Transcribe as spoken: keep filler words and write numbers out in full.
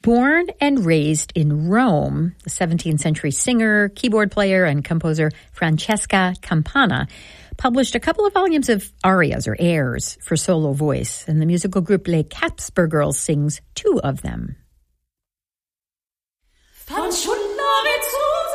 Born and raised in Rome, the seventeenth century singer, keyboard player, and composer Francesca Campana published a couple of volumes of arias or airs for solo voice, and the musical group Les Capsper Girls sings two of them. Fanciulla